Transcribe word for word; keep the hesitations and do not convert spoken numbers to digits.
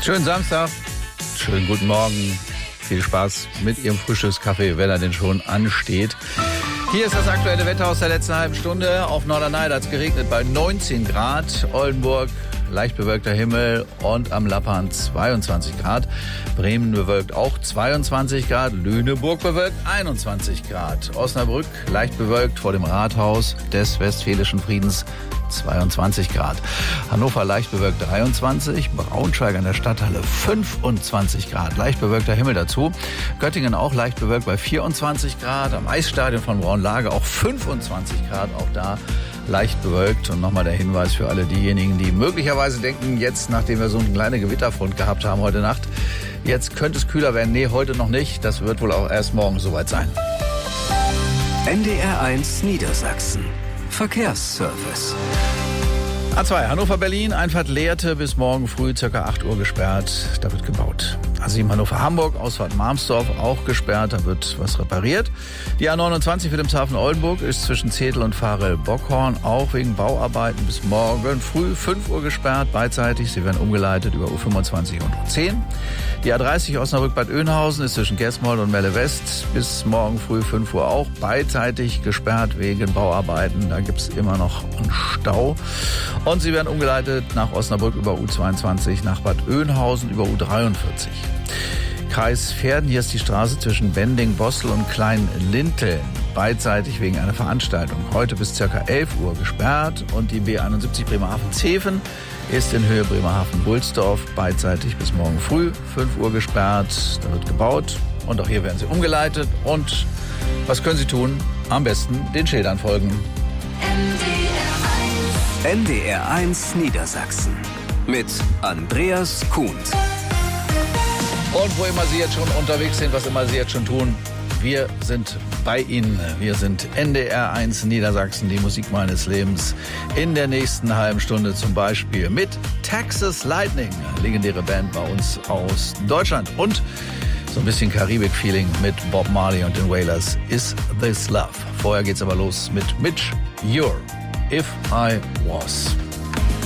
Schönen Samstag, schönen guten Morgen, viel Spaß mit Ihrem Frühstückskaffee, wenn er denn schon ansteht. Hier ist das aktuelle Wetter aus der letzten halben Stunde. Auf Norderney hat es geregnet bei neunzehn Grad, Oldenburg leicht bewölkter Himmel und am Lappan zweiundzwanzig Grad. Bremen bewölkt auch zweiundzwanzig Grad, Lüneburg bewölkt einundzwanzig Grad. Osnabrück leicht bewölkt vor dem Rathaus des Westfälischen Friedens zweiundzwanzig Grad. Hannover leicht bewölkt dreiundzwanzig, Braunschweig an der Stadthalle fünfundzwanzig Grad, leicht bewölkter Himmel dazu. Göttingen auch leicht bewölkt bei vierundzwanzig Grad, am Eisstadion von Braunlage auch fünfundzwanzig Grad, auch da leicht bewölkt. Und nochmal der Hinweis für alle diejenigen, die möglicherweise denken, jetzt, nachdem wir so eine kleine Gewitterfront gehabt haben heute Nacht, jetzt könnte es kühler werden. Nee, heute noch nicht. Das wird wohl auch erst morgen soweit sein. N D R eins Niedersachsen. Verkehrsservice. A zwei, Hannover-Berlin, Einfahrt Lehrte bis morgen früh ca. acht Uhr gesperrt, da wird gebaut. A sieben Hannover-Hamburg, Ausfahrt Marmsdorf auch gesperrt, da wird was repariert. Die A neunundzwanzig Wilhelmshaven Oldenburg ist zwischen Zetel und Varel-Bockhorn auch wegen Bauarbeiten bis morgen früh fünf Uhr gesperrt, beidseitig. Sie werden umgeleitet über U fünfundzwanzig und U zehn. Die A dreißig Osnabrück-Bad Oeynhausen ist zwischen Gesmold und Melle West bis morgen früh fünf Uhr auch beidseitig gesperrt wegen Bauarbeiten. Da gibt's immer noch einen Stau. Und sie werden umgeleitet nach Osnabrück über U zweiundzwanzig, nach Bad Oeynhausen über U dreiundvierzig. Kreis Verden, hier ist die Straße zwischen Bending-Bossel und Klein-Linteln beidseitig wegen einer Veranstaltung. Heute bis ca. elf Uhr gesperrt und die B einundsiebzig Bremerhaven-Zeven ist in Höhe Bremerhaven-Bulsdorf beidseitig bis morgen früh fünf Uhr gesperrt. Da wird gebaut und auch hier werden sie umgeleitet. Und was können Sie tun? Am besten den Schildern folgen. N D R eins Niedersachsen mit Andreas Kuhns. Und wo immer Sie jetzt schon unterwegs sind, was immer Sie jetzt schon tun, wir sind bei Ihnen. Wir sind N D R eins Niedersachsen, die Musik meines Lebens. In der nächsten halben Stunde zum Beispiel mit Texas Lightning, legendäre Band bei uns aus Deutschland. Und so ein bisschen Karibik-Feeling mit Bob Marley und den Wailers, Is This Love. Vorher geht's aber los mit Mitch Ure, If I Was.